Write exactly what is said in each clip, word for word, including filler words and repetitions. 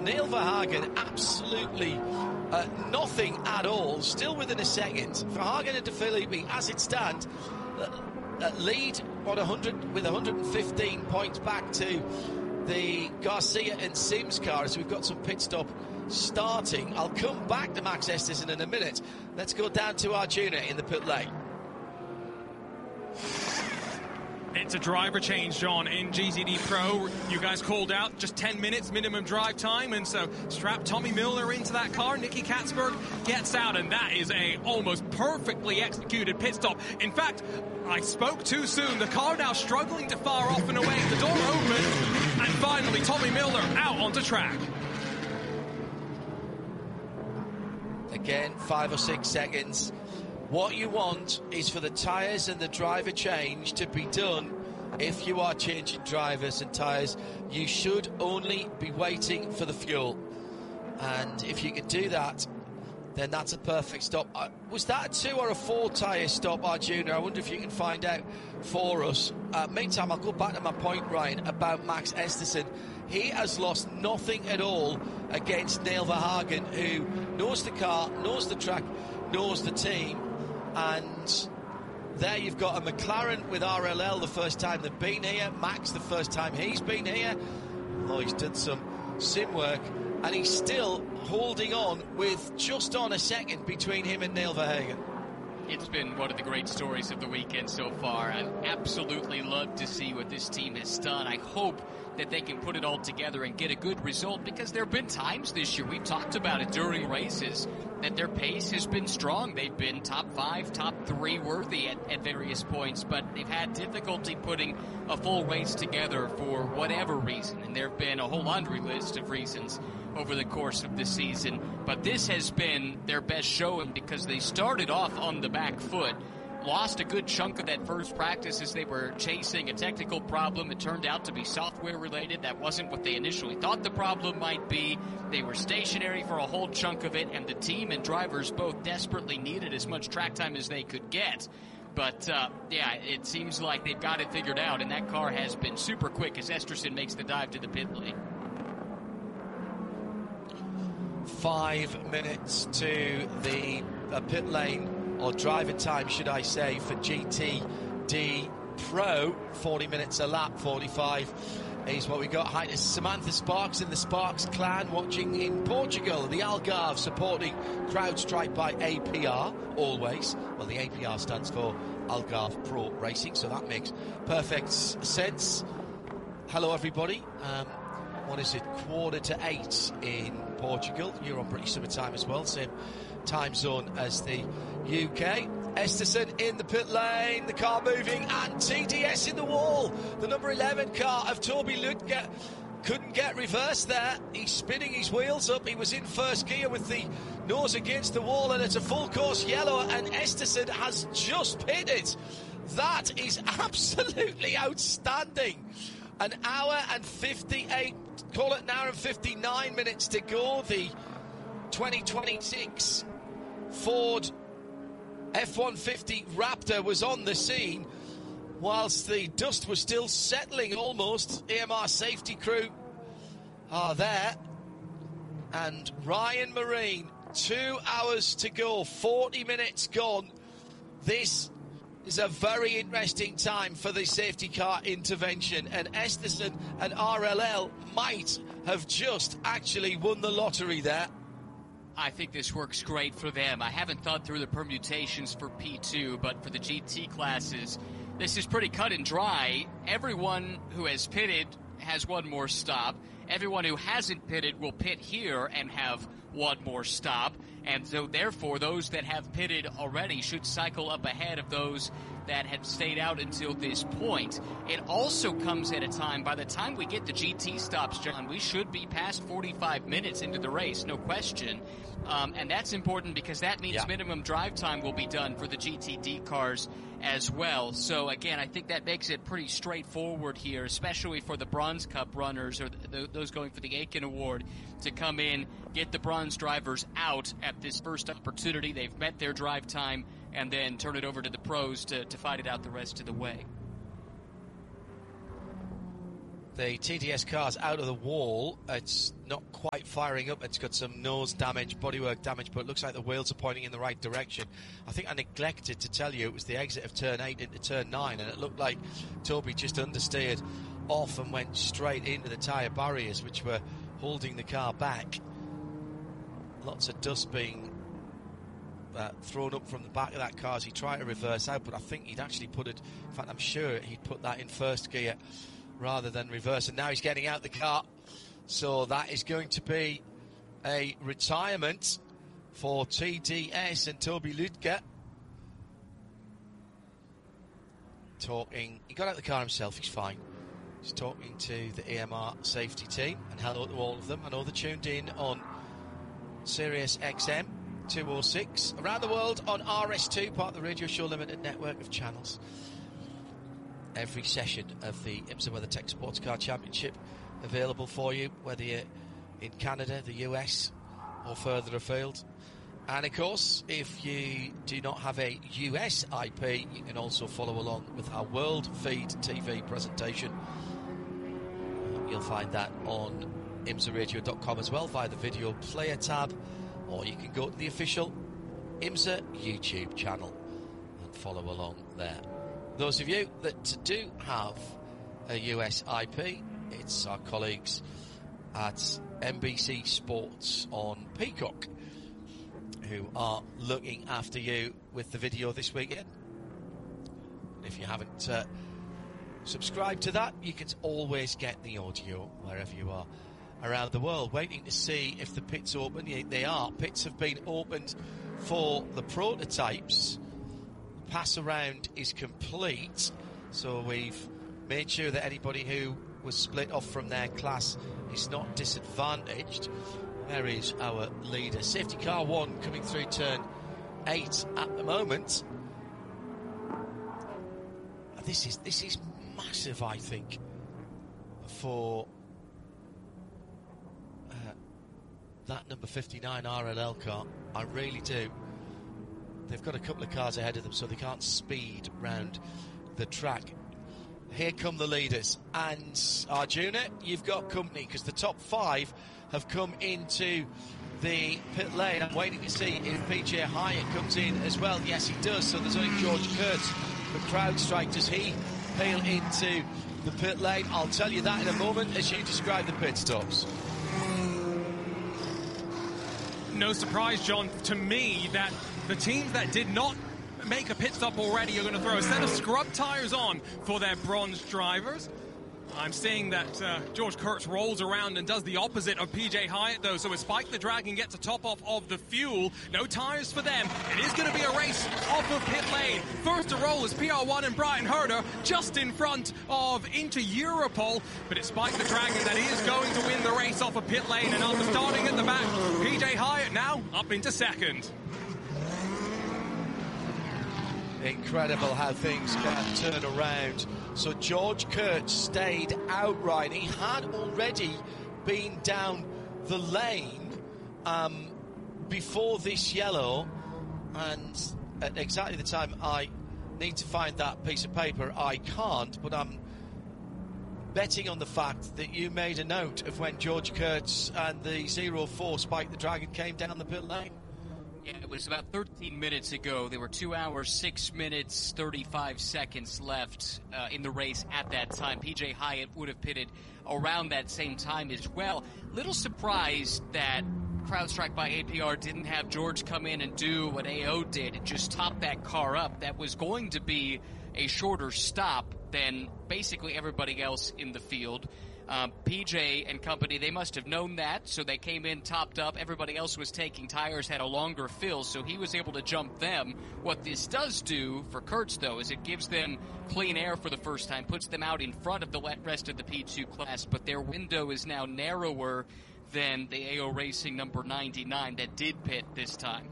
Neil Verhagen absolutely uh, nothing at all, still within a second. Verhagen and De Filippi, as it stands, uh, uh, lead on one hundred with one hundred fifteen points back to the Garcia and Sims car as we've got some pit stop starting. I'll come back to Max Esterson in a minute. Let's go down to Arjuna in the pit lane. It's a driver change, John, in G Z D Pro. You guys called out just ten minutes minimum drive time, and so strap Tommy Miller into that car. Nicky Katzberg gets out, and that is a almost perfectly executed pit stop. In fact, I spoke too soon. The car now struggling to fire off and away. The door open, and finally Tommy Miller out onto track. Again, five or six seconds. What you want is for the tyres and the driver change to be done. If you are changing drivers and tyres, you should only be waiting for the fuel. And if you can do that, then that's a perfect stop. Uh, was that a two or a four tyre stop, Arjuna? I wonder if you can find out for us. Uh, meantime, I'll go back to my point, Ryan, about Max Esterson. He has lost nothing at all against Neil Verhagen, who knows the car, knows the track, knows the team. And there you've got a McLaren with R L L the first time they've been here. Max the first time he's been here. Oh, he's done some sim work. And he's still holding on with just on a second between him and Neil Verhagen. It's been one of the great stories of the weekend so far. I absolutely love to see what this team has done. I hope that they can put it all together and get a good result, because there have been times this year, we've talked about it during races, that their pace has been strong. They've been top five, top three worthy at, at various points, but they've had difficulty putting a full race together for whatever reason. And there have been a whole laundry list of reasons over the course of the season. But this has been their best showing, because they started off on the back foot, lost a good chunk of that first practice as they were chasing a technical problem. It turned out to be software related. That wasn't what they initially thought the problem might be. They were stationary for a whole chunk of it, and the team and drivers both desperately needed as much track time as they could get. But, uh, yeah, it seems like they've got it figured out, and that car has been super quick as Esterson makes the dive to the pit lane. Five minutes to the uh, pit lane, or driver time, should I say, for G T D Pro. forty minutes a lap, forty-five is what we got. Hi to Samantha Sparks in the Sparks clan, watching in Portugal. The Algarve supporting CrowdStrike by A P R, always. Well, the A P R stands for Algarve Pro Racing, so that makes perfect sense. Hello, everybody. Um, what is it? Quarter to eight in Portugal. You're on British Summer Time as well, same time zone as the U K. Esterson in the pit lane, the car moving, and T D S in the wall. The number eleven car of Toby Lutke couldn't get reversed there. He's spinning his wheels up. He was in first gear with the nose against the wall, and it's a full course yellow, and Esterson has just pitted. That is absolutely outstanding. An hour and fifty-eight, call it an hour and fifty-nine minutes to go. The twenty twenty-six Ford F one fifty Raptor was on the scene whilst the dust was still settling almost. A M R safety crew are there. And Ryan Marine, two hours to go, forty minutes gone. This is a very interesting time for the safety car intervention, and Esterson and R L L might have just actually won the lottery there. I think this works great for them. I haven't thought through the permutations for P two, but for the G T classes, this is pretty cut and dry. Everyone who has pitted has one more stop. Everyone who hasn't pitted will pit here and have one more stop. And so, therefore, those that have pitted already should cycle up ahead of those that have stayed out until this point. It also comes at a time, by the time we get the G T stops, John, we should be past forty-five minutes into the race, no question. Um, and that's important because that means yeah. minimum drive time will be done for the G T D cars as well. So, again, I think that makes it pretty straightforward here, especially for the Bronze Cup runners or th- those going for the Aiken Award to come in, get the bronze drivers out at this first opportunity. They've met their drive time, and then turn it over to the pros to, to fight it out the rest of the way. the T D S car's out of the wall. It's not quite firing up. It's got some nose damage, bodywork damage, but it looks like the wheels are pointing in the right direction. I think I neglected to tell you it was the exit of turn eight into turn nine, and it looked like Toby just understeered off and went straight into the tyre barriers, which were holding the car back. Lots of dust being uh, thrown up from the back of that car as he tried to reverse out, but I think he'd actually put it, in fact I'm sure he'd put that in first gear rather than reverse, and now he's getting out the car. So that is going to be a retirement for T D S and Toby Lüdger. Talking, he got out the car himself, he's fine. He's talking to the A M R safety team, and hello to all of them. I know they're tuned in on Sirius X M two oh six, around the world on R S two, part of the Radio Show Limited network of channels. Every session of the IMSA WeatherTech Sports Car Championship available for you, whether you're in Canada, the U S, or further afield. And of course, if you do not have a U S I P, you can also follow along with our World Feed T V presentation. You'll find that on imsa radio dot com as well via the video player tab, or you can go to the official IMSA YouTube channel and follow along there. Those of you that do have a U S I P, it's our colleagues at N B C Sports on Peacock who are looking after you with the video this weekend. If you haven't uh, subscribed to that, you can always get the audio wherever you are around the world. Waiting to see if the pits open. Yeah, they are. Pits have been opened for the prototypes. The pass around is complete, so we've made sure that anybody who was split off from their class is not disadvantaged. There is our leader. Safety car one coming through turn eight at the moment. This is this is massive, I think, for uh, that number fifty-nine R L L car. I really do. They've got a couple of cars ahead of them, so they can't speed round the track. Here come the leaders, and Arjuna, you've got company, because the top five have come into the pit lane. I'm waiting to see if P J Hyatt comes in as well. Yes, he does. So there's only George Kurtz for CrowdStrike. Does he peel into the pit lane? I'll tell you that in a moment as you describe the pit stops. No surprise, John, to me that the teams that did not make a pit stop already are going to throw a set of scrub tyres on for their bronze drivers. I'm seeing that uh, George Kurtz rolls around and does the opposite of P J Hyatt, though. So as Spike the Dragon gets a top off of the fuel, no tyres for them. It is going to be a race off of pit lane. First to roll is P R one and Brian Herder, just in front of into Europol. But it's Spike the Dragon that is going to win the race off of pit lane. And after starting at the back, P J Hyatt now up into second. Incredible how things can turn around. So George Kurtz stayed outright. He had already been down the lane um, before this yellow, and at exactly the time I need to find that piece of paper, I can't, but I'm betting on the fact that you made a note of when George Kurtz and the zero four Spike the Dragon came down the pit lane. Yeah, it was about thirteen minutes ago. There were two hours, six minutes, thirty-five seconds left uh, in the race at that time. P J Hyatt would have pitted around that same time as well. Little surprised that CrowdStrike by A P R didn't have George come in and do what A O did and just top that car up. That was going to be a shorter stop than basically everybody else in the field. Um, P J and company, they must have known that, so they came in topped up. Everybody else was taking tires, had a longer fill, so he was able to jump them. What this does do for Kurtz, though, is it gives them clean air for the first time, puts them out in front of the rest of the P two class, but their window is now narrower than the A O Racing number ninety-nine that did pit this time.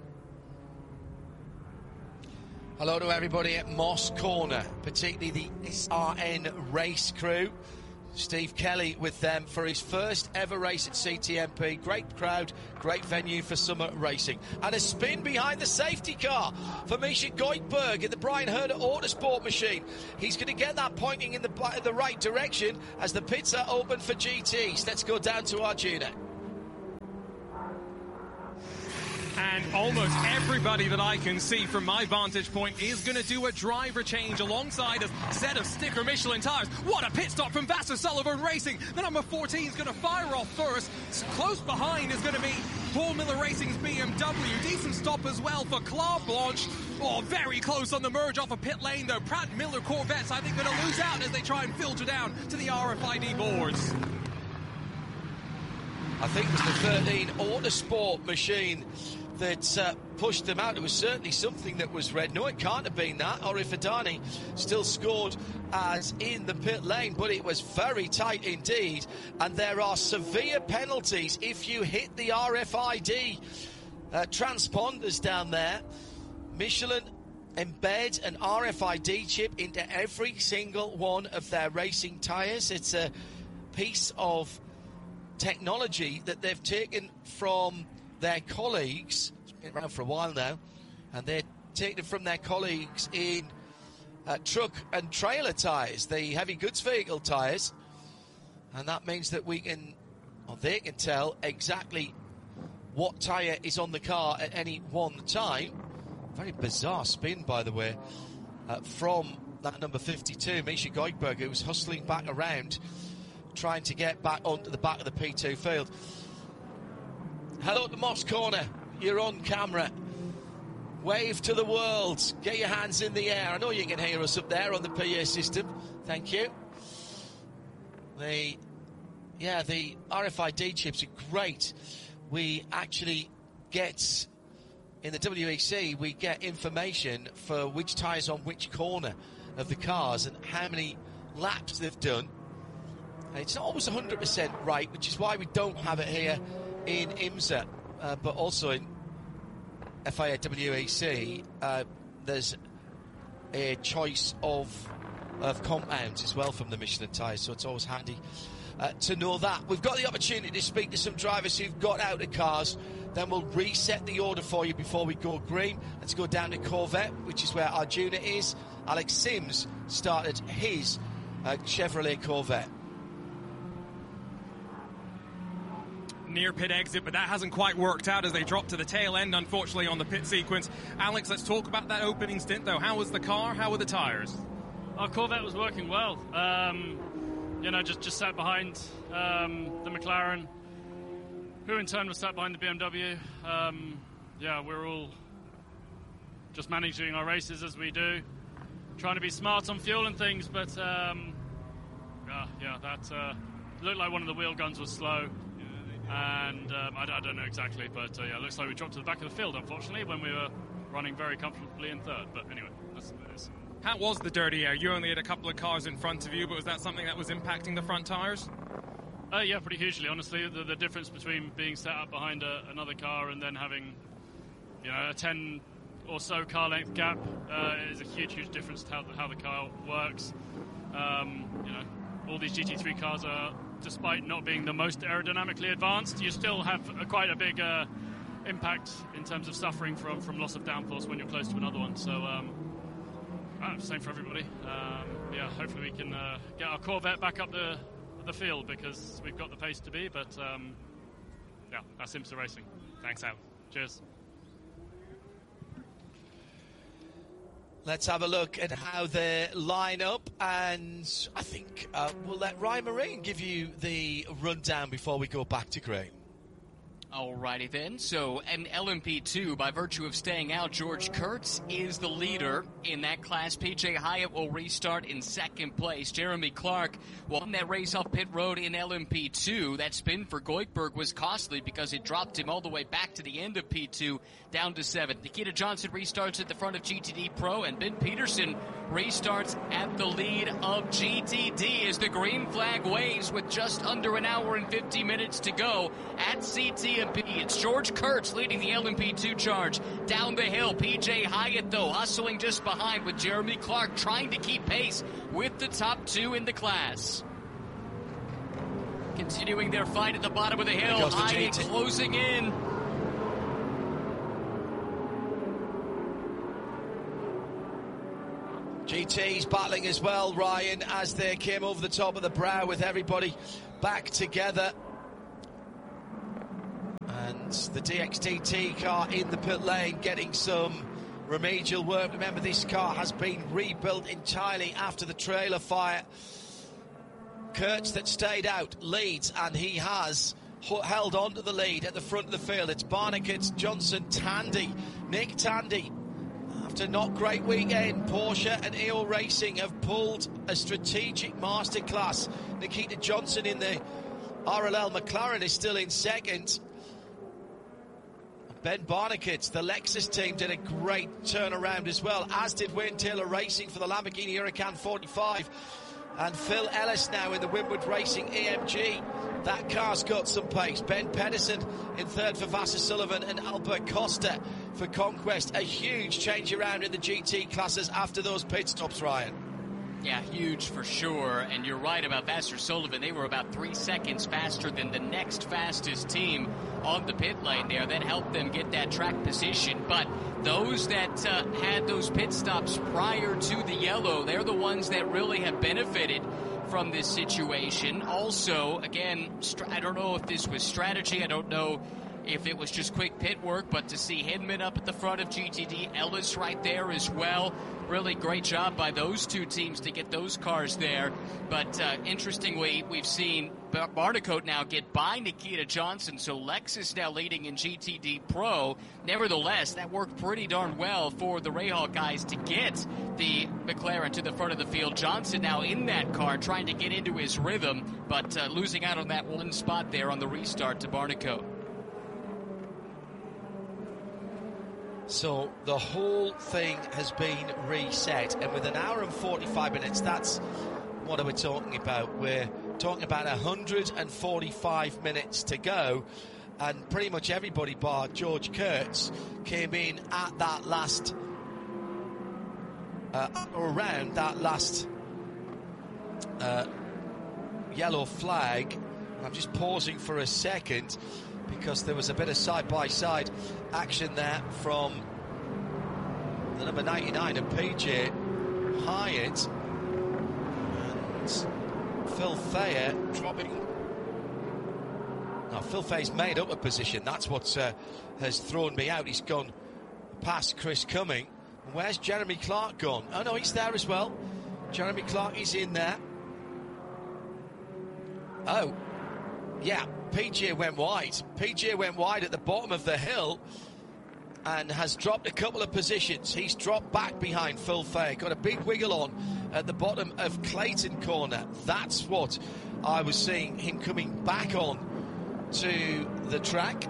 Hello to everybody at Moss Corner, particularly the S R N race crew. Steve Kelly with them for his first ever race at C T M P. Great crowd, great venue for summer racing. And a spin behind the safety car for Misha Goldberg in the Brian Herder Autosport machine. He's going to get that pointing in the, the right direction as the pits are open for G Ts. Let's go down to Arjuna. And almost everybody that I can see from my vantage point is going to do a driver change alongside a set of sticker Michelin tyres. What a pit stop from Vasser Sullivan Racing. The number fourteen is going to fire off first. Close behind is going to be Paul Miller Racing's B M W. Decent stop as well for Claude Blanche. Oh, very close on the merge off a pit lane, though. Pratt and Miller Corvettes, I think, going to lose out as they try and filter down to the R F I D boards. I think it was the thirteen Autosport machine that uh, pushed them out. It was certainly something that was red. No, it can't have been that. Or if Adani still scored as in the pit lane, but it was very tight indeed. And there are severe penalties if you hit the R F I D uh, transponders down there. Michelin embed an R F I D chip into every single one of their racing tyres. It's a piece of technology that they've taken from their colleagues. It's been around for a while now, and they're taking it from their colleagues in uh, truck and trailer tyres, the heavy goods vehicle tyres, and that means that we can, or they can tell exactly what tyre is on the car at any one time. Very bizarre spin, by the way, uh, from that number fifty-two, Misha Goldberg, who was hustling back around, trying to get back onto the back of the P two field. Hello to Moss Corner, you're on camera. Wave to the world, get your hands in the air. I know you can hear us up there on the P A system. Thank you. The, yeah, the R F I D chips are great. We actually get, in the W E C, we get information for which tyres on which corner of the cars and how many laps they've done. And it's not always one hundred percent right, which is why we don't have it here in IMSA, uh, but also in F I A W E C, uh, there's a choice of of compounds as well from the Michelin tyres, so it's always handy uh, to know that. We've got the opportunity to speak to some drivers who've got out of cars, then we'll reset the order for you before we go green. Let's go down to Corvette, which is where Arjuna is. Alex Sims started his uh, Chevrolet Corvette. Near pit exit, but that hasn't quite worked out as they drop to the tail end, unfortunately, on the pit sequence. Alex, let's talk about that opening stint, though. How was the car? How were the tyres? Our Corvette was working well. Um, you know, just, just sat behind um, the McLaren, who in turn was sat behind the B M W. Um, yeah, we're all just managing our races as we do, trying to be smart on fuel and things, but um, yeah, yeah, that uh, looked like one of the wheel guns was slow. And um, I, I don't know exactly, but uh, yeah, it looks like we dropped to the back of the field, unfortunately, when we were running very comfortably in third. But anyway, that's what it is. How was the dirty air? You only had a couple of cars in front of you, but was that something that was impacting the front tyres? Uh, yeah, pretty hugely, honestly. The, the difference between being set up behind a, another car and then having, you know, a ten or so car length gap uh, is a huge, huge difference to how the, how the car works. Um, you know, all these G T three cars are, despite not being the most aerodynamically advanced, you still have a, quite a big uh, impact in terms of suffering from, from loss of downforce when you're close to another one. So, um, uh, same for everybody. Um, yeah, hopefully we can uh, get our Corvette back up the the field because we've got the pace to be. But um, yeah, that's IMSA Racing. Thanks, Al. Cheers. Let's have a look at how they line up, and I think uh, we'll let Ryan Marine give you the rundown before we go back to Graham. Alrighty then, so in L M P two, by virtue of staying out, George Kurtz is the leader in that class. P J Hyatt will restart in second place. Jeremy Clark won that race off pit road in L M P two. That spin for Goldberg was costly because it dropped him all the way back to the end of P two, down to seventh. Nikita Johnson restarts at the front of G T D Pro, and Ben Peterson restarts at the lead of G T D as the green flag waves with just under an hour and fifty minutes to go at C T M P. It's George Kurtz leading the L M P two charge down the hill. P J Hyatt, though, hustling just behind with Jeremy Clark trying to keep pace with the top two in the class. continuing their fight at the bottom of the hill. goes the High G and T. closing in. G T's battling as well, Ryan, as they came over the top of the brow with everybody back together. And the D X T T car in the pit lane getting some remedial work. Remember, this car has been rebuilt entirely after the trailer fire. Kurtz, that stayed out, leads, and he has held on to the lead at the front of the field. It's Barnicott, Johnson, Tandy, Nick Tandy. After a not great weekend, Porsche and E O Racing have pulled a strategic masterclass. Nikita Johnson in the R L L McLaren is still in second. Ben Barnicott, the Lexus team, did a great turnaround as well, as did Wayne Taylor Racing for the Lamborghini Huracan forty-five. And Phil Ellis now in the Winwood Racing A M G. That car's got some pace. Ben Pedersen in third for Vasser Sullivan and Albert Costa for Conquest. A huge change around in the G T classes after those pit stops, Ryan. Yeah, huge for sure. And you're right about Vasser Sullivan. They were about three seconds faster than the next fastest team on the pit lane there. That helped them get that track position. But those that uh, had those pit stops prior to the yellow, they're the ones that really have benefited from this situation. Also, again, I don't know if this was strategy. I don't know if it was just quick pit work, but to see Hindman up at the front of G T D, Ellis right there as well. Really great job by those two teams to get those cars there. But uh, interestingly, we've seen Barnicott now get by Nikita Johnson, so Lexus now leading in G T D Pro. Nevertheless, that worked pretty darn well for the Rahal guys to get the McLaren to the front of the field. Johnson now in that car trying to get into his rhythm, but uh, losing out on that one spot there on the restart to Barnicott. So the whole thing has been reset, and with an hour and forty-five minutes, that's what are we talking about? We're talking about one hundred forty-five minutes to go, and pretty much everybody bar George Kurtz came in at that last uh, or around that last uh, yellow flag. I'm just pausing for a second because there was a bit of side-by-side action there from the number ninety-nine of P J Hyatt, and Phil Thayer dropping. Now Phil Thayer's made up a position. That's what uh, has thrown me out. He's gone past Chris Cumming. Where's Jeremy Clark gone? Oh no, he's there as well. Jeremy Clark is in there. Oh, yeah, P J went wide. P J went wide at the bottom of the hill and has dropped a couple of positions. He's dropped back behind Phil Thayer. Got a big wiggle on at the bottom of Clayton Corner. That's what I was seeing, him coming back on to the track.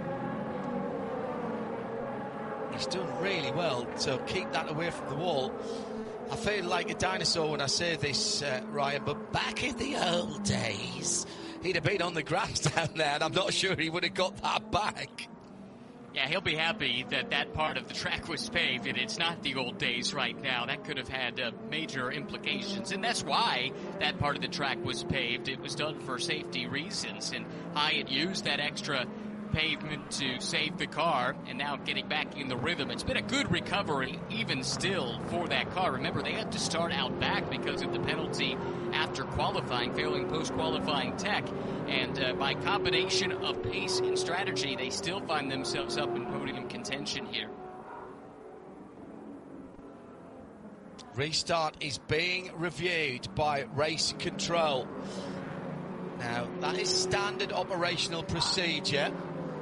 He's done really well to keep that away from the wall. I feel like a dinosaur when I say this, uh, Ryan, but back in the old days, he'd have been on the grass down there, and I'm not sure he would have got that back. Yeah, he'll be happy that that part of the track was paved, and it's not the old days right now. That could have had uh, major implications, and that's why that part of the track was paved. It was done for safety reasons, and Hyatt used that extra pavement to save the car, and now getting back in the rhythm. It's been a good recovery even still for that car. Remember, they had to start out back because of the penalty after qualifying, failing post-qualifying tech, and uh, by combination of pace and strategy, they still find themselves up in podium contention here. Restart is being reviewed by Race Control. Now, that is standard operational procedure.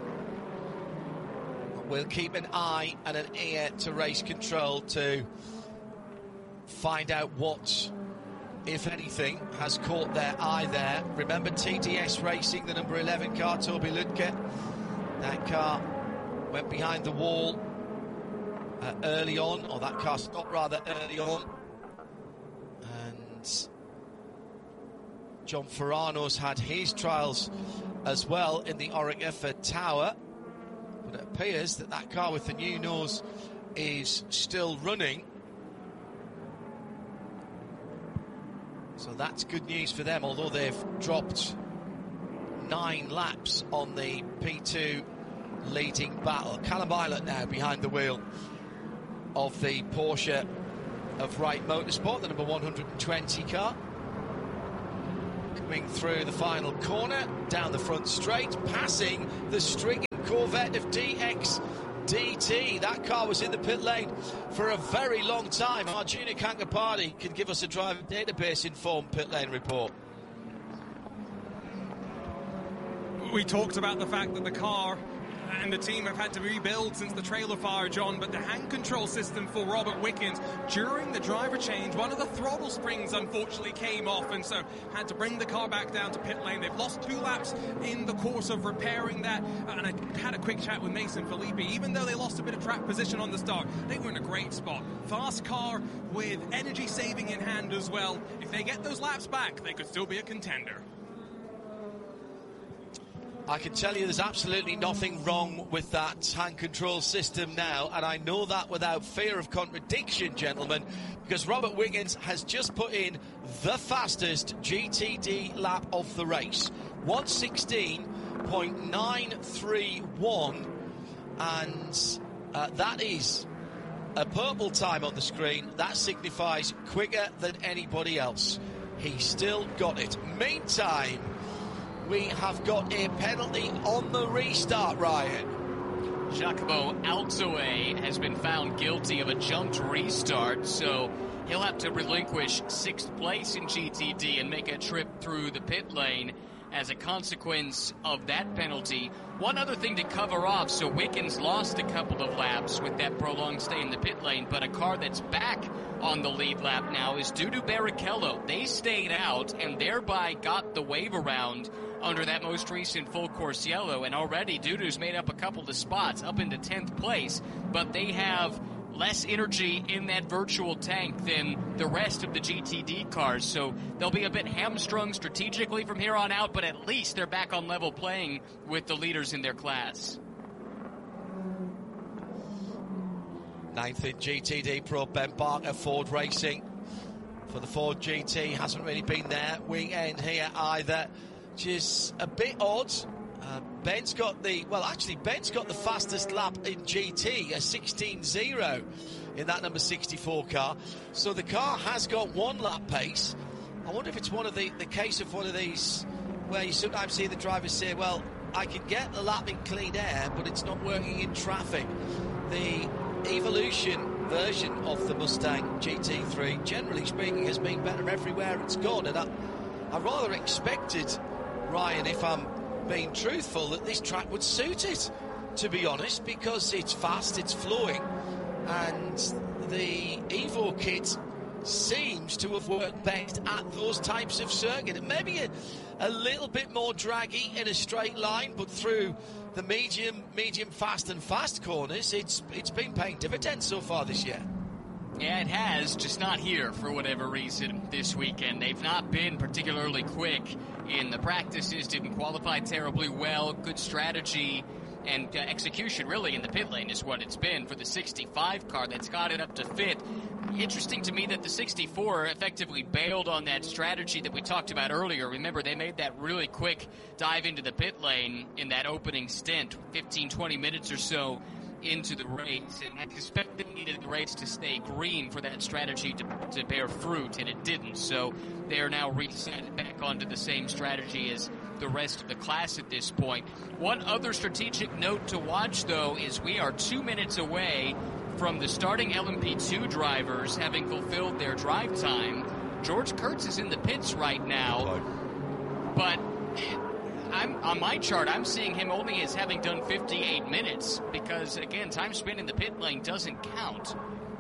We'll keep an eye and an ear to Race Control to find out what, if anything, has caught their eye there. Remember T D S Racing, the number eleven car, Toby Ludke. That car went behind the wall uh, early on, or that car stopped rather early on. And John Ferrano's had his trials as well in the Oreca for Tower. But it appears that that car with the new nose is still running. So that's good news for them, although they've dropped nine laps on the P two leading battle. Callum Ilott now behind the wheel of the Porsche of Wright Motorsport, the number one hundred twenty car. Coming through the final corner, down the front straight, passing the stringing Corvette of D X D T. That car was in the pit lane for a very long time. Arjuna Kankapati can give us a driver database informed pit lane report. We talked about the fact that the car and the team have had to rebuild since the trailer fire, John, but the hand control system for Robert Wickens during the driver change, one of the throttle springs unfortunately came off, and so had to bring the car back down to pit lane. They've lost two laps in the course of repairing that, and I had a quick chat with Mason Filippi. Even though they lost a bit of track position on the start, they were in a great spot. Fast car with energy saving in hand as well. If they get those laps back, they could still be a contender. I can tell you there's absolutely nothing wrong with that hand control system now, and I know that without fear of contradiction, gentlemen, because Robert Wickens has just put in the fastest G T D lap of the race, one sixteen point nine three one, and uh, that is a purple time on the screen. That signifies quicker than anybody else. He still got it. Meantime, we have got a penalty on the restart, Ryan. Giacomo Alzoe has been found guilty of a jumped restart, so he'll have to relinquish sixth place in G T D and make a trip through the pit lane as a consequence of that penalty. One other thing to cover off, so Wickens lost a couple of laps with that prolonged stay in the pit lane, but a car that's back on the lead lap now is Dudu Barrichello. They stayed out and thereby got the wave around under that most recent full course yellow, and already Dudu's made up a couple of spots up into tenth place, but they have less energy in that virtual tank than the rest of the G T D cars, so they'll be a bit hamstrung strategically from here on out, but at least they're back on level playing with the leaders in their class. Ninth in G T D Pro, Ben Barker, Ford Racing. For the Ford G T, hasn't really been there weekend here either, which is a bit odd. Uh, Ben's got the, well actually Ben's got the fastest lap in G T, a sixteen zero in that number sixty-four car. So the car has got one lap pace. I wonder if it's one of the, the case of one of these where you sometimes see the drivers say, well, I can get the lap in clean air, but it's not working in traffic. The Evolution version of the Mustang G T three, generally speaking, has been better everywhere it's gone, and I, I rather expected, Ryan, if I'm being truthful, that this track would suit it, to be honest, because it's fast, it's flowing, and the Evo kit seems to have worked best at those types of circuit. It may be a, a little bit more draggy in a straight line, but through the medium, medium fast and fast corners, it's it's been paying dividends so far this year. Yeah, it has, just not here for whatever reason this weekend. They've not been particularly quick in the practices, didn't qualify terribly well, good strategy and uh, execution really in the pit lane is what it's been for the sixty-five car that's got it up to fifth. Interesting to me that the sixty-four effectively bailed on that strategy that we talked about earlier. Remember, they made that really quick dive into the pit lane in that opening stint, fifteen, twenty minutes or so into the race, and I expect they needed the race to stay green for that strategy to, to bear fruit, and it didn't. So they are now reset back onto the same strategy as the rest of the class at this point. One other strategic note to watch, though, is we are two minutes away from the starting L M P two drivers having fulfilled their drive time. George Kurtz is in the pits right now, but I'm on my chart, I'm seeing him only as having done fifty-eight minutes because, again, time spent in the pit lane doesn't count.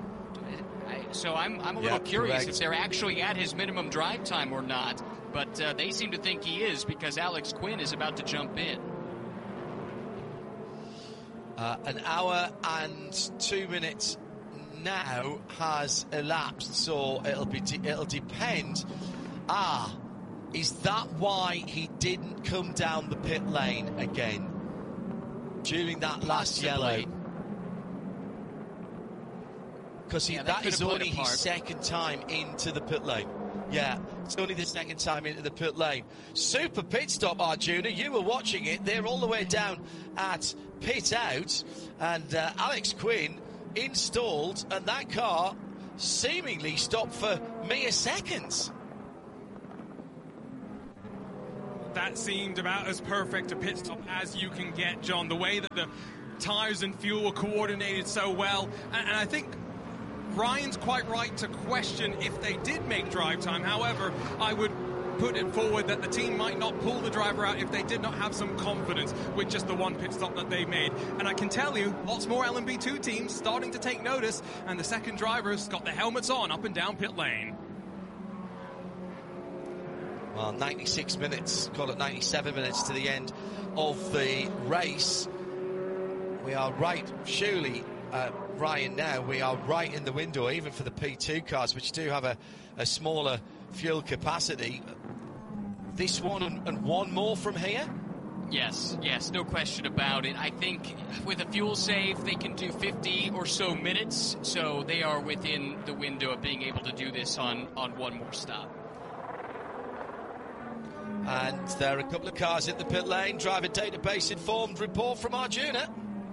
I, so I'm, I'm a little yeah, curious correct. if they're actually at his minimum drive time or not, but uh, they seem to think he is because Alex Quinn is about to jump in. Uh, an hour and two minutes now has elapsed, so it'll be it'll depend. Ah, is that why he didn't come down the pit lane again during that last Possibly. yellow? Because yeah, that, that that is only his second time into the pit lane. Yeah, It's only the second time into the pit lane. Super pit stop, Arjuna. You were watching it. They're all the way down at pit out. And uh, Alex Quinn installed, and that car seemingly stopped for mere seconds. That seemed about as perfect a pit stop as you can get, John. The way that the tyres and fuel were coordinated so well. And, and I think Ryan's quite right to question if they did make drive time. However, I would put it forward that the team might not pull the driver out if they did not have some confidence with just the one pit stop that they made. And I can tell you, lots more L M P two teams starting to take notice, and the second drivers got their helmets on up and down pit lane. Well, ninety-six minutes, call it ninety-seven minutes to the end of the race. We are right, surely, uh, Ryan, now we are right in the window, even for the P two cars, which do have a, a smaller fuel capacity. This one and, and one more from here? Yes, yes, no question about it. I think with a fuel save, they can do fifty or so minutes, so they are within the window of being able to do this on, on one more stop. And there are a couple of cars in the pit lane. Driver database informed report from Arjuna.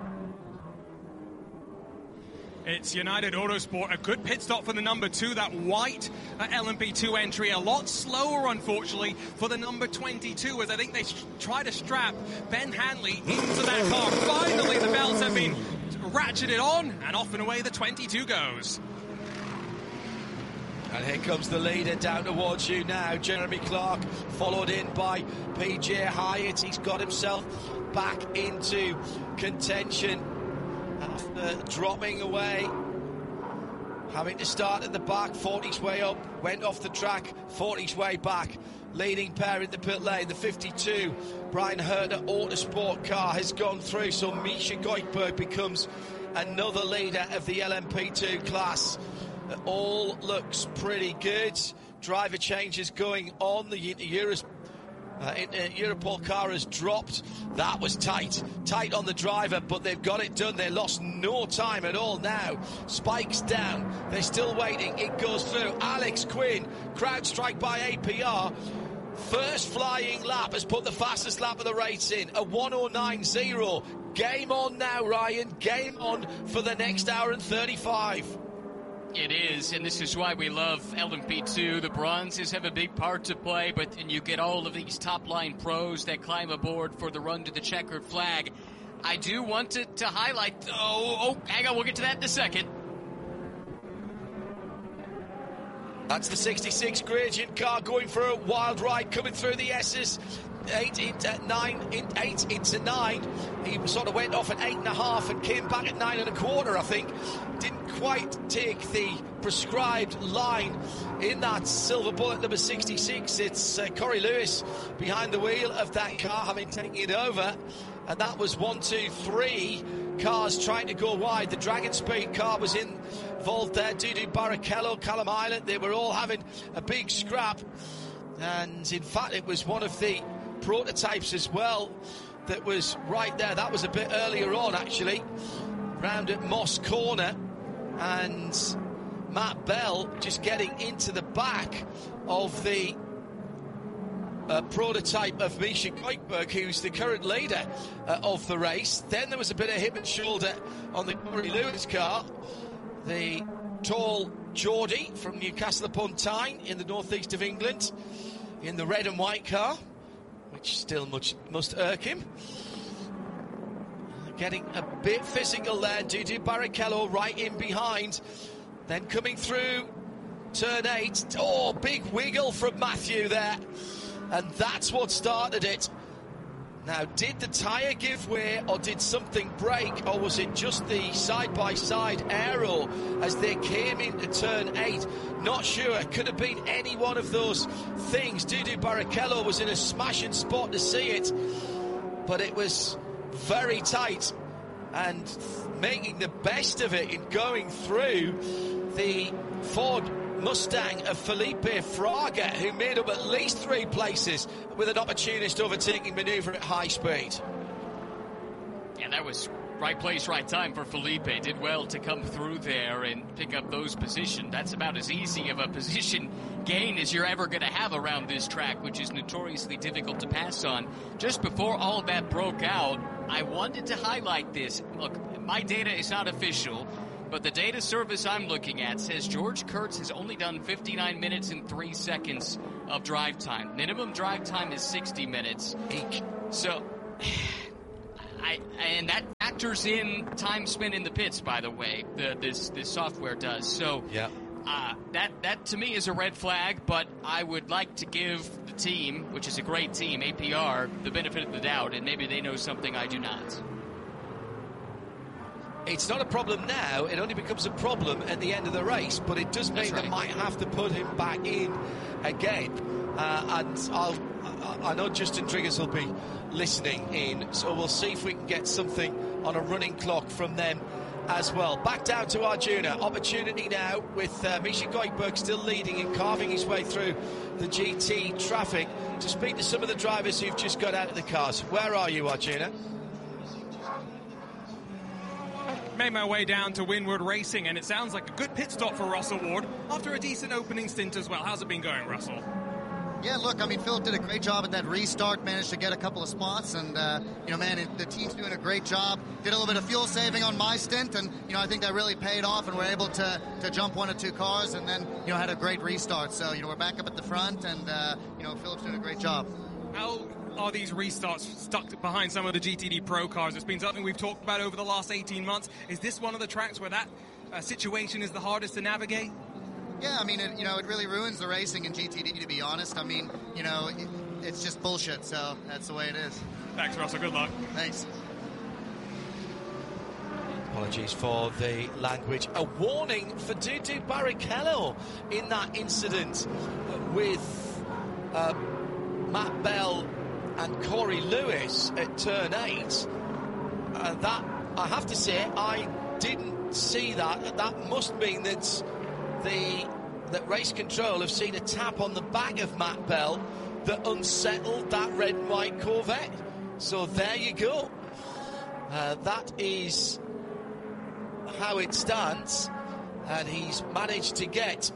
It's United Autosport, a good pit stop for the number two, that white uh, L M P two entry. A lot slower, unfortunately, for the number twenty-two, as I think they sh- try to strap Ben Hanley into that car. Finally, the belts have been ratcheted on, and off and away the twenty-two goes. And here comes the leader down towards you now, Jeremy Clark, followed in by P J Hyatt. He's got himself back into contention after dropping away, having to start at the back, fought his way up, went off the track, fought his way back. Leading pair in the pit lane, the fifty-two Brian Herter Autosport car has gone through, so Misha Goikhberg becomes another leader of the L M P two class. It all looks pretty good. Driver changes going on. The Euros, uh, Europol car has dropped. That was tight. Tight on the driver, but they've got it done. They lost no time at all now. Spikes down. They're still waiting. It goes through. Alex Quinn, crowd strike by A P R. First flying lap has put the fastest lap of the race in. A one oh nine point oh. Game on now, Ryan. Game on for the next hour and thirty-five. It is, and this is why we love L M P two. The bronzes have a big part to play, but then you get all of these top-line pros that climb aboard for the run to the checkered flag. I do want to, to highlight... Oh, oh, hang on, we'll get to that in a second. That's the sixty-six Gradient car going for a wild ride, coming through the S's. Eight into nine, in eight into nine. He sort of went off at eight and a half and came back at nine and a quarter, I think. Didn't quite take the prescribed line in that Silver Bullet number sixty-six. It's uh, Corey Lewis behind the wheel of that car, having taken it over. And that was one, two, three cars trying to go wide. The Dragon Speed car was involved there. Dudu Barrichello, Callum Island, they were all having a big scrap. And in fact, it was one of the prototypes as well that was right there. That was a bit earlier on, actually, round at Moss Corner, and Matt Bell just getting into the back of the uh, prototype of Misha Goikhberg, who's the current leader uh, of the race. Then there was a bit of hip and shoulder on the Corey Lewis car. The tall Geordie from Newcastle upon Tyne in the northeast of England in the red and white car, which still much must irk him. Getting a bit physical there. Dudu Barrichello right in behind. Then coming through turn eight. Oh, big wiggle from Matthew there. And that's what started it. Now, did the tyre give way, or did something break, or was it just the side-by-side aero as they came into turn eight? Not sure. Could have been any one of those things. Dudu Barrichello was in a smashing spot to see it, but it was very tight, and making the best of it in going through the Ford Mustang of Felipe Fraga, who made up at least three places with an opportunist overtaking manoeuvre at high speed. Yeah, that was right place, right time for Felipe. Did well to come through there and pick up those positions. That's about as easy of a position gain as you're ever going to have around this track, which is notoriously difficult to pass on. Just before all of that broke out, I wanted to highlight this. Look, my data is not official, but the data service I'm looking at says George Kurtz has only done fifty-nine minutes and three seconds of drive time. Minimum drive time is sixty minutes. So, I, and that factors in time spent in the pits, by the way, the, this, this software does. So, yeah. uh, that, that to me is a red flag, but I would like to give the team, which is a great team, A P R, the benefit of the doubt, and maybe they know something I do not. It's not a problem now. It only becomes a problem at the end of the race, but it does mean right. they might have to put him back in again. Uh, and I'll, I know Justin Triggers will be listening in, so we'll see if we can get something on a running clock from them as well. Back down to Arjuna. Opportunity now with uh, Misha Goikberg still leading and carving his way through the G T traffic to speak to some of the drivers who've just got out of the cars. Where are you, Arjuna? Made my way down to Winward Racing, and it sounds like a good pit stop for Russell Ward after a decent opening stint as well. How's it been going, Russell? Yeah, look, I mean, Philip did a great job at that restart, managed to get a couple of spots, and, uh, you know, man, it, the team's doing a great job. Did a little bit of fuel saving on my stint, and, you know, I think that really paid off, and we're able to, to jump one or two cars, and then, you know, had a great restart. So, you know, we're back up at the front, and, uh, you know, Philip's doing a great job. How are these restarts stuck behind some of the G T D Pro cars? It's been something we've talked about over the last eighteen months. Is this one of the tracks where that uh, situation is the hardest to navigate? Yeah, I mean, it, you know, it really ruins the racing in G T D, to be honest. I mean, you know, it, it's just bullshit, so that's the way it is. Thanks, Russell. Good luck. Thanks. Apologies for the language. A warning for Dudu Barrichello in that incident with uh, Matt Bell and Corey Lewis at turn eight. Uh, that, I have to say, I didn't see that. That must mean that the that race control have seen a tap on the back of Matt Bell that unsettled that red and white Corvette. So there you go. Uh, that is how it stands, and he's managed to get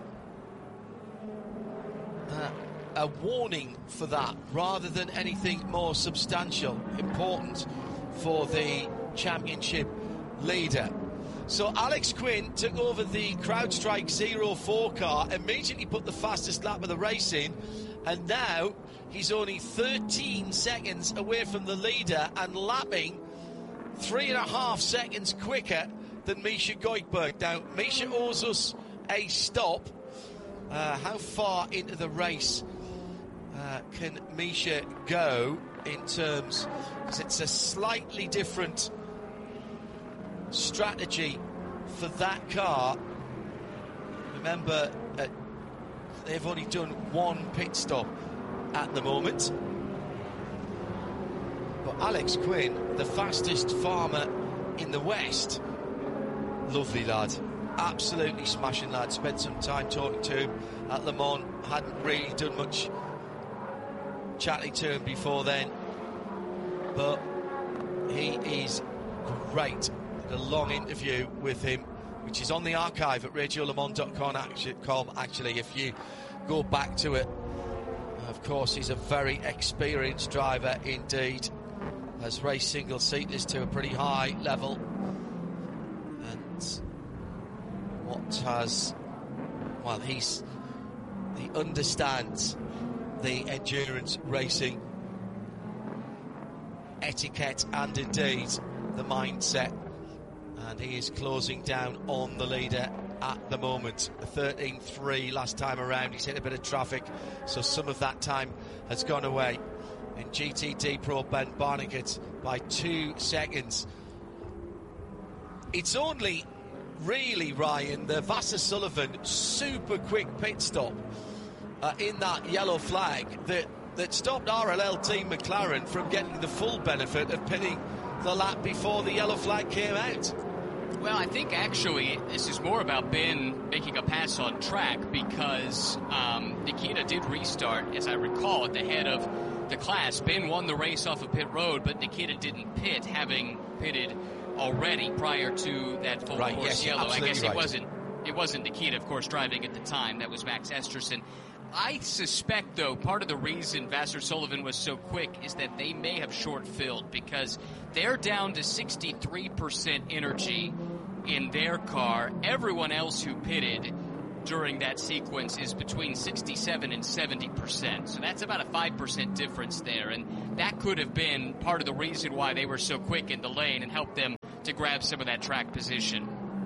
uh, a warning for that rather than anything more substantial, important for the championship leader. So Alex Quinn took over the CrowdStrike zero four car, immediately put the fastest lap of the race in, and now he's only thirteen seconds away from the leader and lapping three and a half seconds quicker than Misha Goikberg. Now, Misha owes us a stop. Uh, how far into the race uh, can Misha go in terms, because it's a slightly different strategy for that car. Remember, uh, they've only done one pit stop at the moment. But Alex Quinn, the fastest farmer in the West, lovely lad, absolutely smashing lad. Spent some time talking to him at Le Mans, hadn't really done much chatting to him before then, but he is great. A long interview with him, which is on the archive at radio le mans dot com actually, if you go back to it. Of course, he's a very experienced driver indeed, has raced single seaters to a pretty high level, and what has, well, he's he understands the endurance racing etiquette and indeed the mindset. And he is closing down on the leader at the moment. thirteen three last time around. He's hit a bit of traffic, so some of that time has gone away. In G T D Pro, Ben Barnicat by two seconds. It's only really, Ryan, the Vassar Sullivan super quick pit stop uh, in that yellow flag that, that stopped R L L Team McLaren from getting the full benefit of pitting the lap before the yellow flag came out. Well, I think actually this is more about Ben making a pass on track, because um, Nikita did restart, as I recall, at the head of the class. Ben won the race off of pit road, but Nikita didn't pit, having pitted already prior to that full right, course yes, yellow. I guess right. it wasn't it wasn't Nikita, of course, driving at the time. That was Max Esterson. I suspect, though, part of the reason Vasser Sullivan was so quick is that they may have short-filled, because they're down to sixty-three percent energy in their car. Everyone else who pitted during that sequence is between sixty-seven and seventy percent. So that's about a five percent difference there. And that could have been part of the reason why they were so quick in the lane and helped them to grab some of that track position.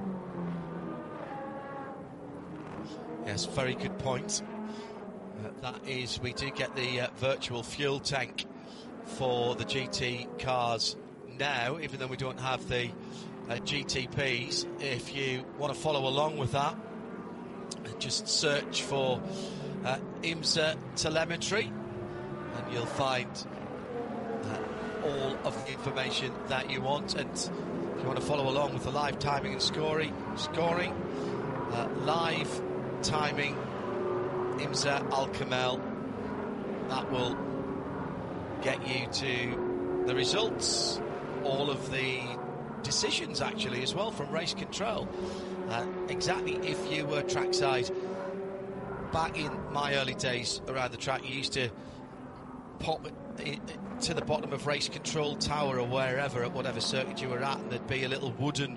Yes, very good point. Uh, that is, we do get the uh, virtual fuel tank for the G T cars now, even though we don't have the uh, G T Ps. If you want to follow along with that, just search for uh, IMSA telemetry and you'll find uh, all of the information that you want. And if you want to follow along with the live timing and scoring, scoring uh, live timing IMSA Al Kamel, that will get you to the results, all of the decisions actually as well from race control. Uh, exactly, if you were trackside back in my early days around the track, you used to pop it to the bottom of race control tower or wherever, at whatever circuit you were at, and there'd be a little wooden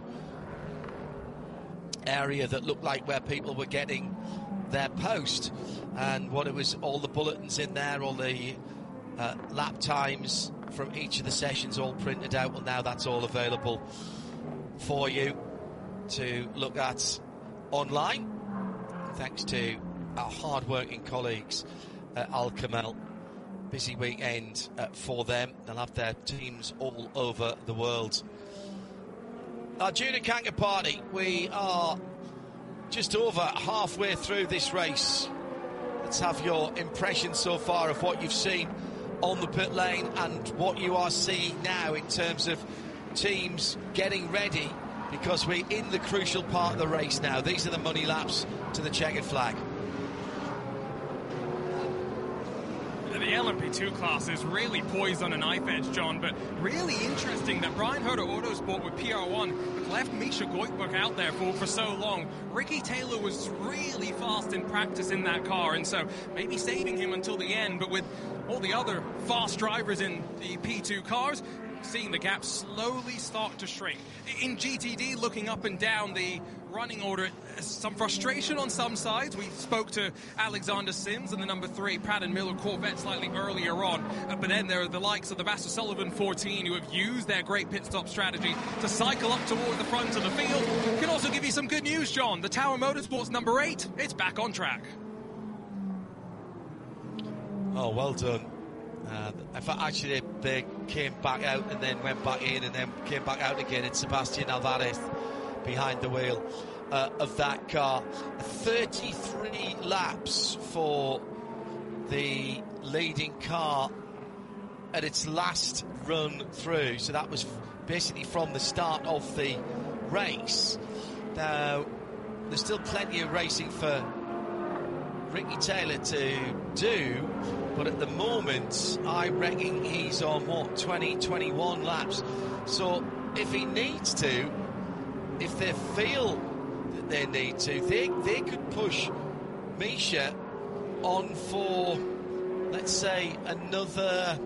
area that looked like where people were getting their post, and what it was, all the bulletins in there, all the uh, lap times from each of the sessions all printed out. Well, now that's all available for you to look at online, thanks to our hard-working colleagues at Al Kamel. Busy weekend uh, for them. They'll have their teams all over the world. Our Junior Kanka party, we are just over halfway through this race. Let's have your impression so far of what you've seen on the pit lane and what you are seeing now in terms of teams getting ready, because we're in the crucial part of the race now. These are the money laps to the checkered flag. The L M P two class is really poised on a knife edge, John, but really interesting that Brian Herter Autosport with P R one left Misha Goikhberg out there for, for so long. Ricky Taylor was really fast in practice in that car, and so maybe saving him until the end, but with all the other fast drivers in the P two cars, seeing the gap slowly start to shrink. In G T D, looking up and down the running order, some frustration on some sides. We spoke to Alexander Sims and the number three Pratt and Miller Corvette slightly earlier on, uh, but then there are the likes of the Vasser Sullivan fourteen who have used their great pit stop strategy to cycle up toward the front of the field. Can also give you some good news, John. The Tower Motorsports number eight, it's back on track. Oh, well done. Uh, in fact, actually, they, they came back out and then went back in and then came back out again. It's Sebastian Alvarez behind the wheel uh, of that car. thirty-three laps for the leading car at its last run through. So that was basically from the start of the race. Now, there's still plenty of racing for Ricky Taylor to do, but at the moment I reckon he's on what, twenty, twenty-one laps. So if he needs to, if they feel that they need to, they, they could push Misha on for, let's say, another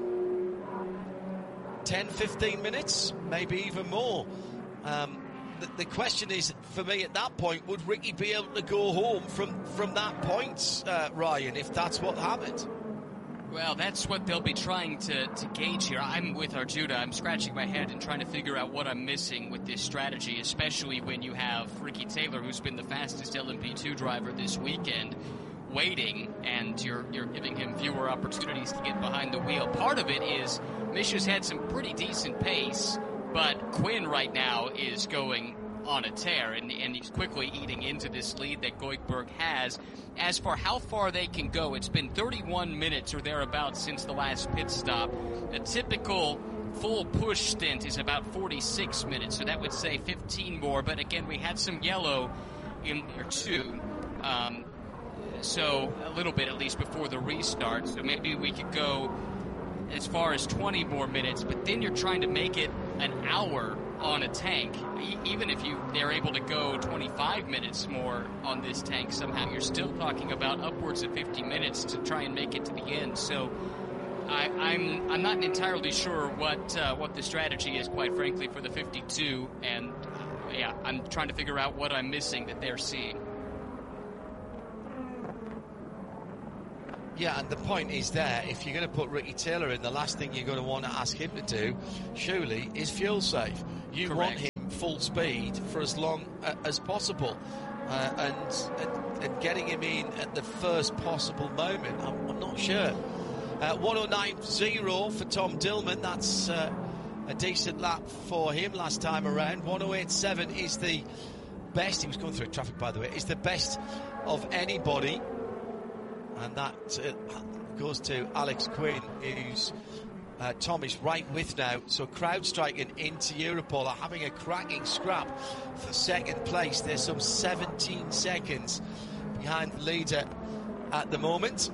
ten, fifteen minutes, maybe even more. Um, the, the question is, for me at that point, would Ricky be able to go home from, from that point, uh, Ryan, if that's what happened? Well, that's what they'll be trying to, to gauge here. I'm with Arjuna. I'm scratching my head and trying to figure out what I'm missing with this strategy, especially when you have Ricky Taylor, who's been the fastest L M P two driver this weekend, waiting, and you're you're giving him fewer opportunities to get behind the wheel. Part of it is Misha's had some pretty decent pace, but Quinn right now is going on a tear, and, and he's quickly eating into this lead that Goikhberg has. As for how far they can go, it's been thirty-one minutes or thereabouts since the last pit stop. A typical full push stint is about forty-six minutes, so that would say fifteen more, but again, we had some yellow in there too. Um, so a little bit at least before the restart, so maybe we could go as far as twenty more minutes, but then you're trying to make it an hour on a tank. E- even if you they're able to go twenty-five minutes more on this tank somehow, you're still talking about upwards of fifty minutes to try and make it to the end. So I, I'm I'm not entirely sure what uh, what the strategy is, quite frankly, for the fifty-two, and uh, yeah, I'm trying to figure out what I'm missing that they're seeing. Yeah, and the point is there, if you're going to put Ricky Taylor in, the last thing you're going to want to ask him to do, surely, is fuel save. You Correct. want him full speed for as long uh, as possible. Uh, and, and, and getting him in at the first possible moment, I'm, I'm not sure. Uh, one oh nine point oh for Tom Dillman, that's uh, a decent lap for him last time around. one oh eight point seven is the best, he was going through traffic by the way, is the best of anybody. And that uh, goes to Alex Quinn, who's uh, Tom is right with now. So crowd striking into Europol are having a cracking scrap for second place. There's some seventeen seconds behind the leader at the moment.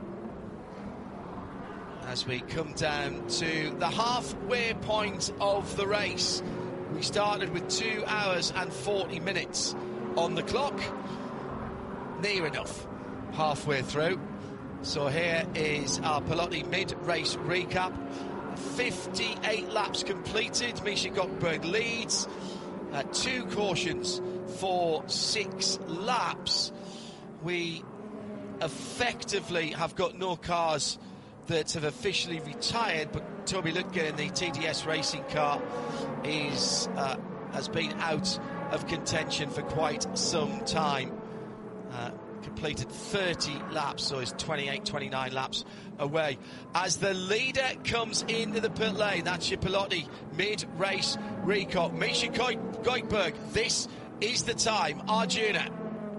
As we come down to the halfway point of the race, we started with two hours and forty minutes on the clock. Near enough. Halfway through. So here is our Pelotti mid-race recap. fifty-eight laps completed. Misha Goldberg leads. Uh, two cautions for six laps. We effectively have got no cars that have officially retired, but Toby Lutgen in the T D S racing car is uh, has been out of contention for quite some time. Uh, completed thirty laps, so is twenty-eight, twenty-nine laps away. As the leader comes into the pit lane, that's your Pelotti mid-race recap. Misha Goldberg, this is the time. Arjuna.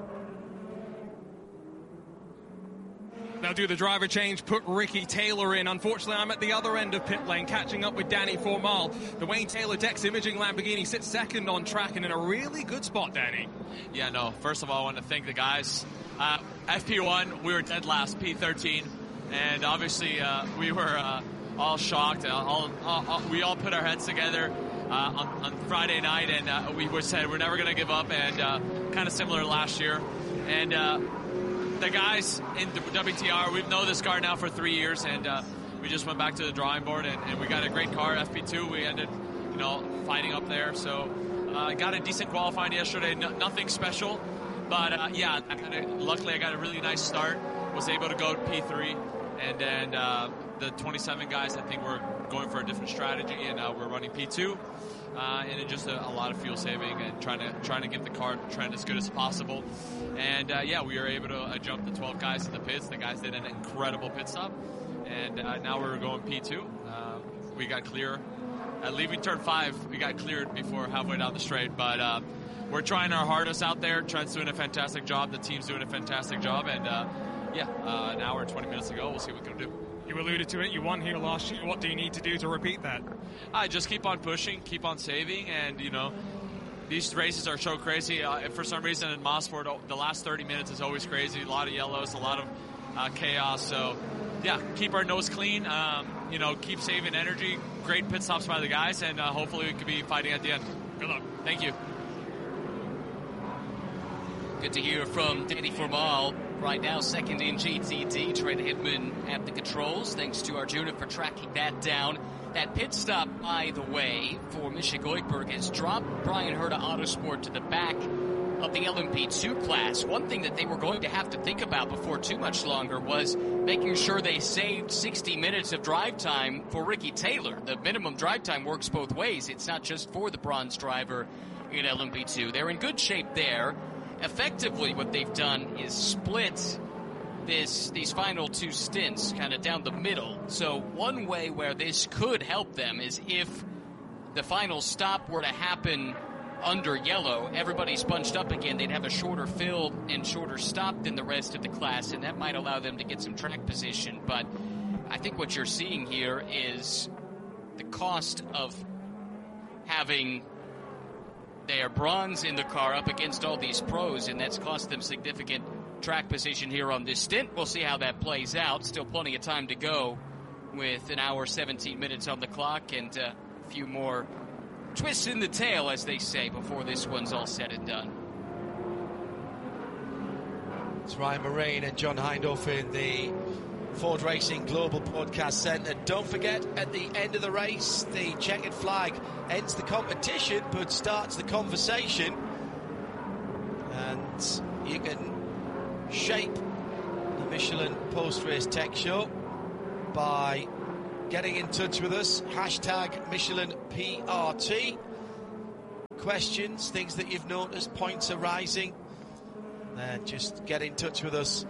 They'll do the driver change, put Ricky Taylor in. Unfortunately, I'm at the other end of pit lane, catching up with Danny Formal. The Wayne Taylor Dex Imaging Lamborghini sits second on track and in a really good spot, Danny. Yeah, no, first of all, I want to thank the guys. Uh, F P one, we were dead last, P thirteen, and obviously uh, we were uh, all shocked. Uh, all, all, all, we all put our heads together uh, on, on Friday night, and uh, we were said we're never going to give up, and uh, kind of similar last year. And uh, the guys in the W T R, we've known this car now for three years, and uh, we just went back to the drawing board, and, and we got a great car, F P two. We ended, you know, fighting up there. So uh, got a decent qualifying yesterday. No, nothing special, but uh, yeah, I kinda, luckily I got a really nice start. Was able to go to P three, and then uh, the twenty-seven guys, I think we're going for a different strategy, and uh, we're running P two. Uh, and it just a, a lot of fuel saving and trying to trying to get the car trend as good as possible. And uh, yeah, we were able to uh, jump the twelve guys in the pits. The guys did an incredible pit stop, and uh, now we're going P two. Uh, we got clear at leaving turn five. We got cleared before halfway down the straight, but uh, we're trying our hardest out there. Trent's doing a fantastic job. The team's doing a fantastic job, and uh, yeah, uh, an hour and twenty minutes ago, we'll see what we can do. You alluded to it. You won here last year. What do you need to do to repeat that? I just keep on pushing, keep on saving, and you know, these races are so crazy. Uh, for some reason in Mosport, the last thirty minutes is always crazy. A lot of yellows, a lot of uh, chaos. So, yeah, keep our nose clean. Um, you know, keep saving energy. Great pit stops by the guys, and uh, hopefully we can be fighting at the end. Good luck. Thank you. Good to hear from Danny Formal. Right now, second in G T D. Trent Hidman at the controls. Thanks to Arjuna for tracking that down. That pit stop, by the way, for Misha Goldberg has dropped Brian Herta Autosport to the back of the L M P two class. One thing that they were going to have to think about before too much longer was making sure they saved sixty minutes of drive time for Ricky Taylor. The minimum drive time works both ways. It's not just for the bronze driver in L M P two. They're in good shape there. Effectively, what they've done is split this these final two stints kind of down the middle. So one way where this could help them is if the final stop were to happen under yellow, everybody's bunched up again, they'd have a shorter fill and shorter stop than the rest of the class, and that might allow them to get some track position. But I think what you're seeing here is the cost of having their bronze in the car up against all these pros, and that's cost them significant track position here on this stint. We'll see how that plays out. Still plenty of time to go with an hour, seventeen minutes on the clock, and uh, a few more twists in the tail, as they say, before this one's all said and done. It's Ryan Marine and John Hindhaugh in the Ford Racing Global Podcast Centre. Don't forget, at the end of the race, the checkered flag ends the competition but starts the conversation. And you can shape the Michelin post-race tech show by getting in touch with us. Hashtag Michelin P R T. Questions, things that you've noticed, points arising. Uh, just get in touch with us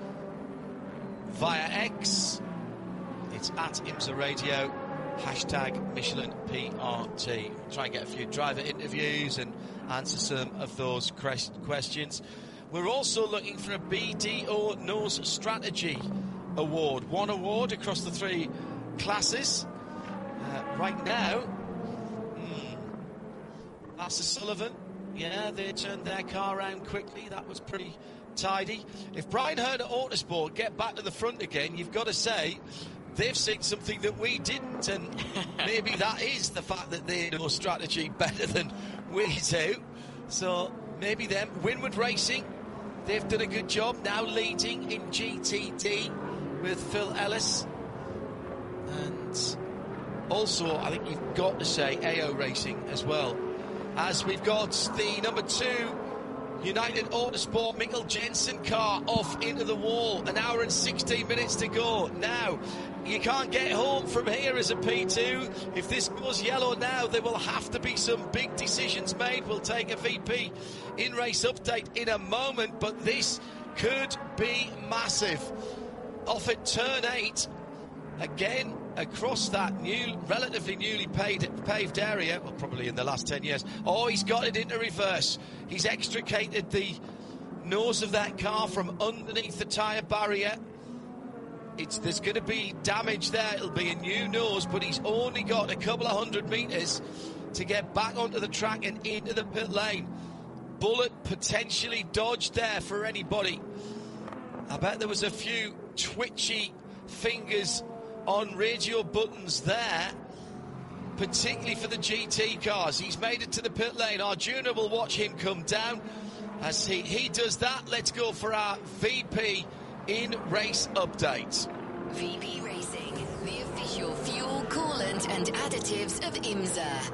via X. It's at IMSA Radio. Hashtag Michelin P R T. We'll try and get a few driver interviews and answer some of those questions. We're also looking for a B D O Nose Strategy Award. One award across the three classes. Uh, right now, hmm, Lasse Sullivan, yeah, they turned their car around quickly. That was pretty tidy. If Brian Herd at Autosport get back to the front again, you've got to say they've seen something that we didn't, and maybe that is the fact that they know strategy better than we do. So maybe them. Winward Racing, they've done a good job, now leading in G T D with Phil Ellis. And also, I think you've got to say A O Racing as well, as we've got the number two United Autosport Mikkel Jensen car off into the wall. An hour and sixteen minutes to go. Now, you can't get home from here as a P two. If this goes yellow now, there will have to be some big decisions made. We'll take a V P in-race update in a moment, but this could be massive. Off at turn eight, again, across that new, relatively newly paved, paved area, well, probably in the last ten years. Oh, he's got it into reverse. He's extricated the nose of that car from underneath the tyre barrier. It's, there's going to be damage there. It'll be a new nose, but he's only got a couple of hundred metres to get back onto the track and into the pit lane. Bullet potentially dodged there for anybody. I bet there was a few twitchy fingers on radio buttons there, particularly for the G T cars. He's made it to the pit lane. Arjuna will watch him come down. As he, he does that, let's go for our V P in-race update. V P Racing, the official fuel, coolant and additives of IMSA.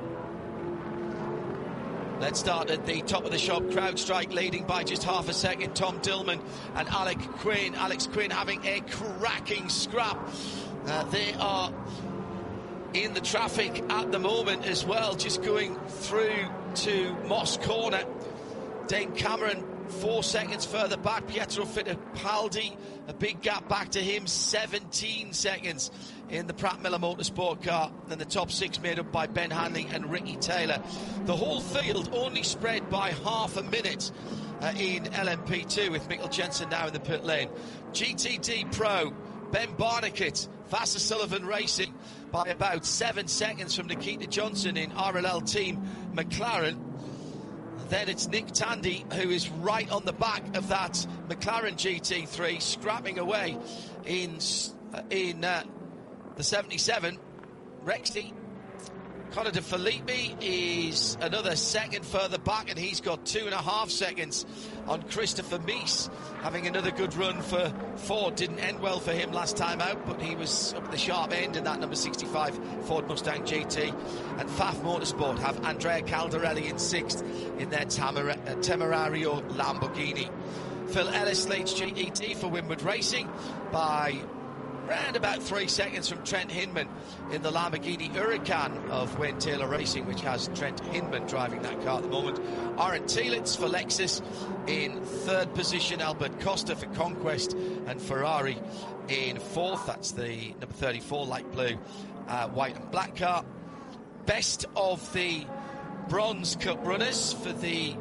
Let's start at the top of the shop. CrowdStrike leading by just half a second. Tom Dillman and Alec Quinn. Alex Quinn having a cracking scrap. Uh, they are in the traffic at the moment as well, just going through to Moss Corner. Dane Cameron four seconds further back. Pietro Fittipaldi, a big gap back to him, seventeen seconds in the Pratt Miller Motorsport car. And the top six made up by Ben Hanley and Ricky Taylor. The whole field only spread by half a minute uh, in L M P two, with Mikkel Jensen now in the pit lane. G T D Pro, Ben Barnicat, Lasse Sullivan Racing by about seven seconds from Nikita Johnson in R L L Team McLaren. Then it's Nick Tandy, who is right on the back of that McLaren G T three, scrapping away in in uh, the seventy-seven. Rexy Connor De Filippi is another second further back, and he's got two and a half seconds on Christopher Mies, having another good run for Ford. Didn't end well for him last time out, but he was up at the sharp end in that number sixty-five Ford Mustang G T. And F A F Motorsport have Andrea Caldarelli in sixth in their Tamara, uh, Temerario Lamborghini. Phil Ellis leads G E T for Winward Racing by round about three seconds from Trent Hinman in the Lamborghini Huracan of Wayne Taylor Racing, which has Trent Hinman driving that car at the moment. Aaron Tielitz for Lexus in third position. Albert Costa for Conquest, and Ferrari in fourth. That's the number thirty-four light blue, uh, white and black car. Best of the Bronze Cup runners for the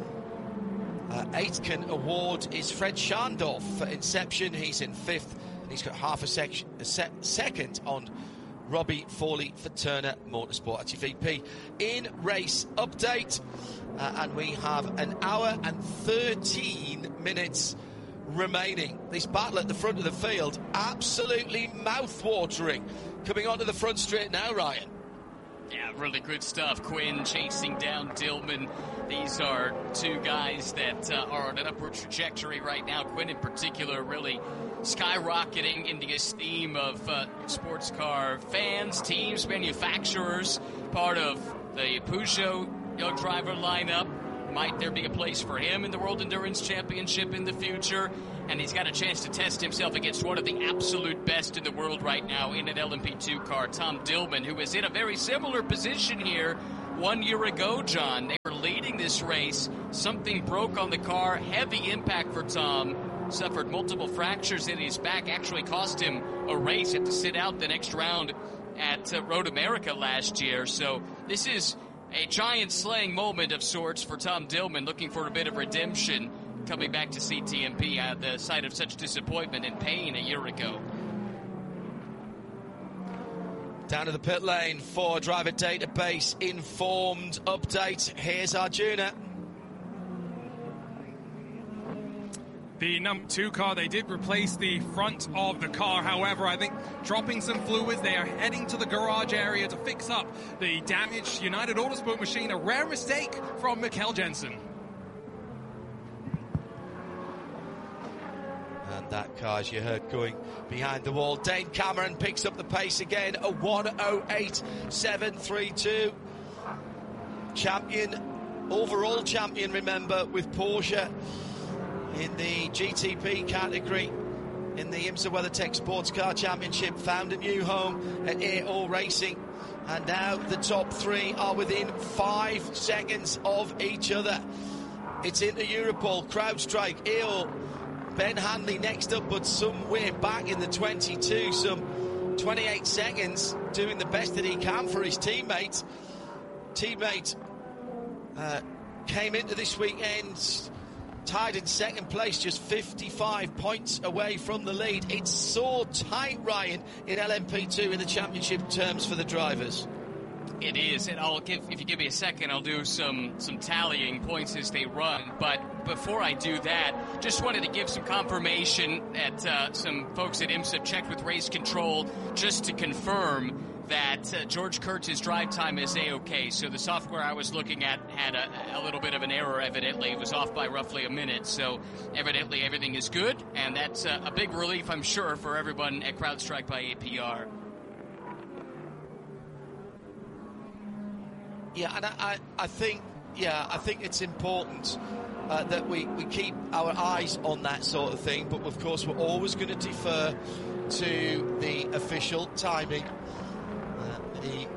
uh, Aitken Award is Fred Schandorf for Inception. He's in fifth. He's got half a, sec- a se- second on Robbie Foley for Turner Motorsport. That's your V P in race update. Uh, and we have an hour and thirteen minutes remaining. This battle at the front of the field, absolutely mouth-watering. Coming onto the front straight now, Ryan. Yeah, really good stuff. Quinn chasing down Dillman. These are two guys that uh, are on an upward trajectory right now. Quinn in particular really skyrocketing in the esteem of uh, sports car fans, teams, manufacturers, part of the Peugeot young driver lineup. Might there be a place for him in the World Endurance Championship in the future? And he's got a chance to test himself against one of the absolute best in the world right now in an L M P two car, Tom Dillman, who is in a very similar position here one year ago, John. They were leading this race. Something broke on the car. Heavy impact for Tom. Suffered multiple fractures in his back. Actually cost him a race. Had to sit out the next round at uh, Road America last year. So this is a giant slaying moment of sorts for Tom Dillman, looking for a bit of redemption, coming back to C T M P at the site of such disappointment and pain a year ago. Down to the pit lane for driver database informed update. Here's Arjuna. The number two car, they did replace the front of the car. However, I think dropping some fluids, they are heading to the garage area to fix up the damaged United Autosport machine. A rare mistake from Mikkel Jensen. And that car, as you heard, going behind the wall. Dane Cameron picks up the pace again. A one oh eight seven three two. Champion, overall champion, remember, with Porsche in the G T P category in the IMSA WeatherTech Sports Car Championship. Found a new home at A O Racing. And now the top three are within five seconds of each other. It's into Europol, CrowdStrike, A O, Ben Hanley next up, but somewhere back in the twenty-two, some twenty-eight seconds, doing the best that he can for his teammate. Teammate uh, came into this weekend tied in second place, just fifty-five points away from the lead. It's so tight, Ryan, in L M P two in the championship terms for the drivers. It is, and I'll give, if you give me a second, I'll do some, some tallying points as they run. But before I do that, just wanted to give some confirmation that uh, some folks at IMSA checked with Race Control just to confirm that uh, George Kurtz's drive time is A-OK. So the software I was looking at had a, a little bit of an error, evidently. It was off by roughly a minute. So evidently everything is good, and that's uh, a big relief, I'm sure, for everyone at CrowdStrike by A P R. Yeah, and I, I, I think, yeah, I think it's important uh, that we, we keep our eyes on that sort of thing. But of course, we're always going to defer to the official timing. Uh, the,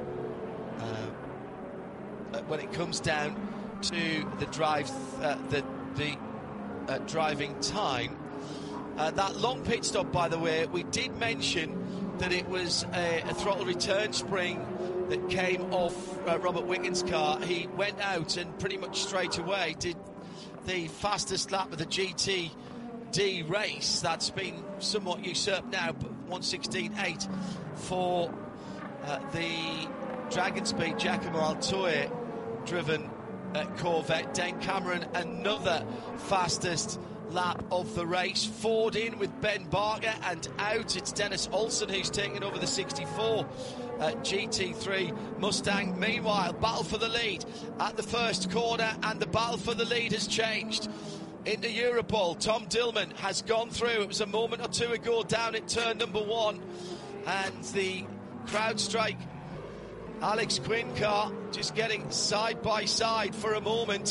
uh, when it comes down to the drive, uh, the the uh, driving time. Uh, that long pit stop, by the way, we did mention that it was a, a throttle return spring that came off uh, Robert Wiggins' car. He went out and pretty much straight away did the fastest lap of the G T D race. That's been somewhat usurped now, but one sixteen eight for uh, the Dragon Speed Giacomo Altoe driven uh, Corvette. Dane Cameron, another fastest lap of the race. Ford in with Ben Barker, and out it's Dennis Olsen who's taken over the sixty-four uh, G T three Mustang. Meanwhile, battle for the lead at the first corner, and the battle for the lead has changed. Into Europol, Tom Dillman has gone through. It was a moment or two ago down at turn number one, and the CrowdStrike Alex Quinn car just getting side by side for a moment.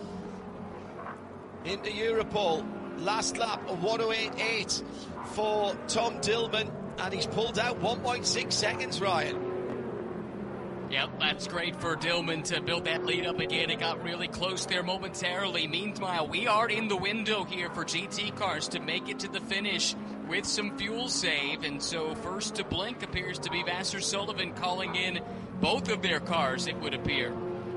Into Europol, last lap, a one oh eight eight for Tom Dillman, and he's pulled out one point six seconds, Ryan. Yep, that's great for Dillman to build that lead up again. It got really close there momentarily. Meanwhile, we are in the window here for G T cars to make it to the finish with some fuel save, and so first to blink appears to be Vasser Sullivan calling in both of their cars, it would appear.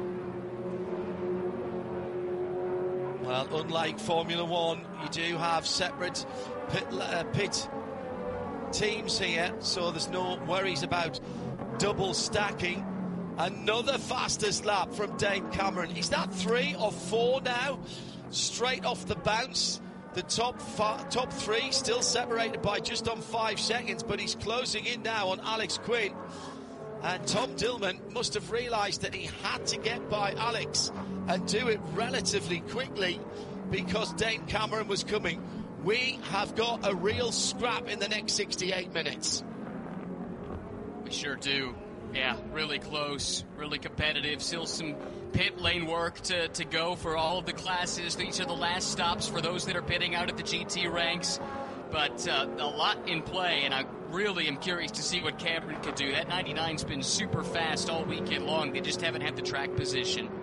Well, unlike Formula One, you do have separate pit, uh, pit teams here, so there's no worries about double stacking. Another fastest lap from Dane Cameron. Is that three or four now? Straight off the bounce the top fi- top three still separated by just on five seconds, but he's closing in now on Alex Quinn. And Tom Dillman must have realised that he had to get by Alex and do it relatively quickly because Dane Cameron was coming. We have got a real scrap in the next sixty-eight minutes. We sure do. Yeah, really close, really competitive. Still some pit lane work to, to go for all of the classes. These are the last stops for those that are pitting out at the G T ranks. But uh, a lot in play, and I really am curious to see what Cameron could do. That ninety-nine's been super fast all weekend long. They just haven't had the track position.